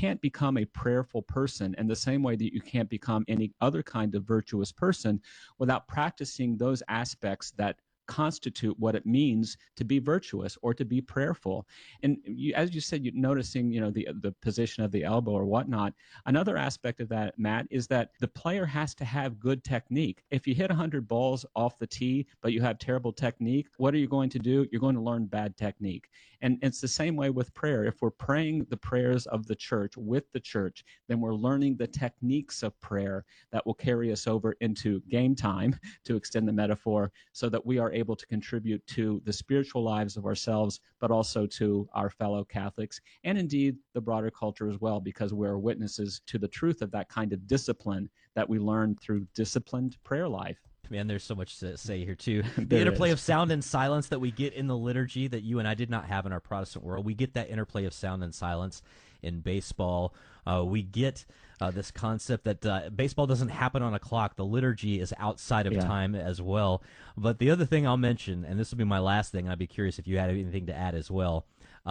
can't become a prayerful person in the same way that you can't become any other kind of virtuous person without practicing those aspects that constitute what it means to be virtuous or to be prayerful. And as you said, you're noticing, the position of the elbow or whatnot. Another aspect of that, Matt, is that the player has to have good technique. If you hit 100 balls off the tee, but you have terrible technique, what are you going to do? You're going to learn bad technique. And it's the same way with prayer. If we're praying the prayers of the church with the church, then we're learning the techniques of prayer that will carry us over into game time, to extend the metaphor, so that we are able to contribute to the spiritual lives of ourselves, but also to our fellow Catholics, and indeed the broader culture as well, because we're witnesses to the truth of that kind of discipline that we learn through disciplined prayer life. Man, there's so much to say here, too. The interplay of sound and silence that we get in the liturgy that you and I did not have in our Protestant world. We get that interplay of sound and silence in baseball. We get this concept that baseball doesn't happen on a clock. The liturgy is outside of time as well. But the other thing I'll mention, and this will be my last thing, I'd be curious if you had anything to add as well.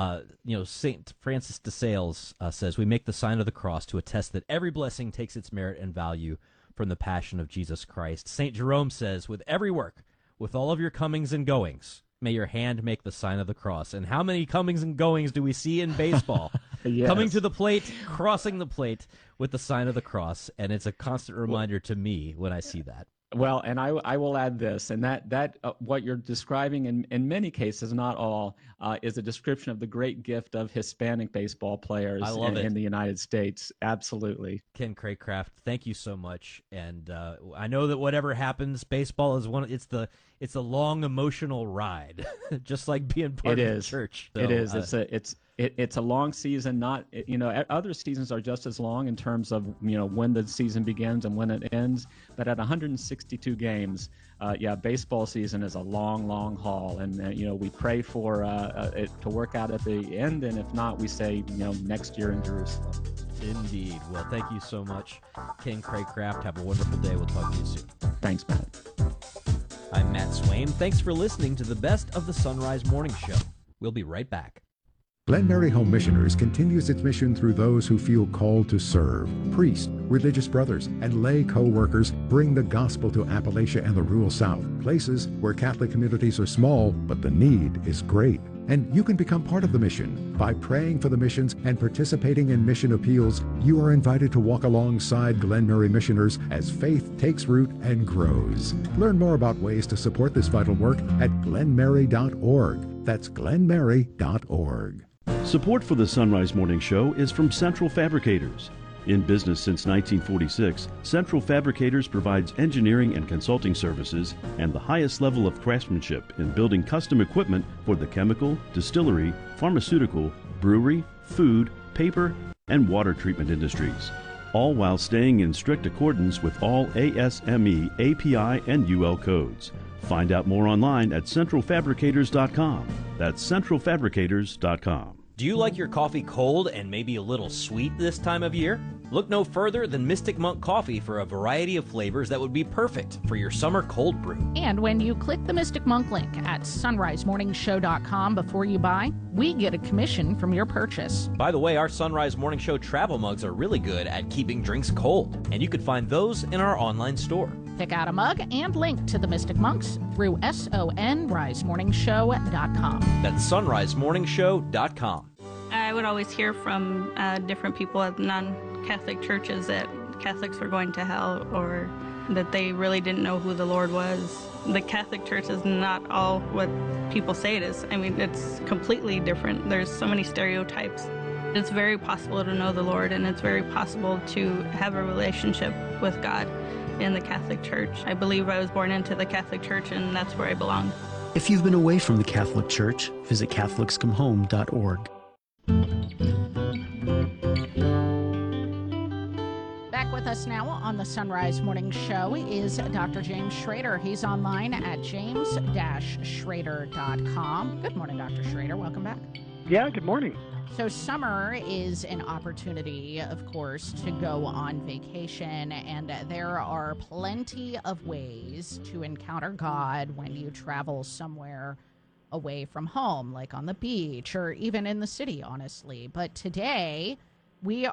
St. Francis de Sales says, "We make the sign of the cross to attest that every blessing takes its merit and value from the passion of Jesus Christ." St. Jerome says, "With every work, with all of your comings and goings, may your hand make the sign of the cross." And how many comings and goings do we see in baseball? Yes. Coming to the plate, crossing the plate with the sign of the cross. And it's a constant reminder to me when I see that. Well, and I will add this, and that what you're describing in many cases, not all, is a description of the great gift of Hispanic baseball players in the United States. Absolutely. Ken Craycraft, thank you so much. And I know that whatever happens, baseball is it's a long emotional ride, just like being part of the church. So, it is. It's a long season. Not other seasons are just as long in terms of when the season begins and when it ends. But at 162 games, baseball season is a long, long haul. And we pray for it to work out at the end. And if not, we say next year in Jerusalem. Indeed. Well, thank you so much, Ken Craycraft. Have a wonderful day. We'll talk to you soon. Thanks, Matt. I'm Matt Swain. Thanks for listening to the Best of the Sunrise Morning Show. We'll be right back. Glen Mary Home Missioners continues its mission through those who feel called to serve. Priests, religious brothers, and lay co-workers bring the gospel to Appalachia and the rural South, places where Catholic communities are small, but the need is great. And you can become part of the mission. By praying for the missions and participating in mission appeals, you are invited to walk alongside Glen Mary missioners as faith takes root and grows. Learn more about ways to support this vital work at glenmary.org. That's glenmary.org. Support for the Sunrise Morning Show is from Central Fabricators. In business since 1946, Central Fabricators provides engineering and consulting services and the highest level of craftsmanship in building custom equipment for the chemical, distillery, pharmaceutical, brewery, food, paper, and water treatment industries, all while staying in strict accordance with all ASME, API, and UL codes. Find out more online at centralfabricators.com. That's centralfabricators.com. Do you like your coffee cold and maybe a little sweet this time of year? Look no further than Mystic Monk Coffee for a variety of flavors that would be perfect for your summer cold brew. And when you click the Mystic Monk link at sunrisemorningshow.com before you buy, we get a commission from your purchase. By the way, our Sunrise Morning Show travel mugs are really good at keeping drinks cold, and you can find those in our online store. Pick out a mug and link to the Mystic Monks through sunrisemorningshow.com. That's sunrisemorningshow.com. I would always hear from different people at non-Catholic churches that Catholics were going to hell or that they really didn't know who the Lord was. The Catholic Church is not all what people say it is. I mean, it's completely different. There's so many stereotypes. It's very possible to know the Lord, and it's very possible to have a relationship with God in the Catholic Church. I believe I was born into the Catholic Church, and that's where I belong. If you've been away from the Catholic Church, visit catholicscomehome.org. Back with us now on the Sunrise Morning Show is Dr. James Schrader. He's online at james-schrader.com. Good morning, Dr. Schrader. Welcome back. Yeah, good morning. So summer is an opportunity, of course, to go on vacation, and there are plenty of ways to encounter God when you travel somewhere away from home, like on the beach or even in the city, honestly. But today, we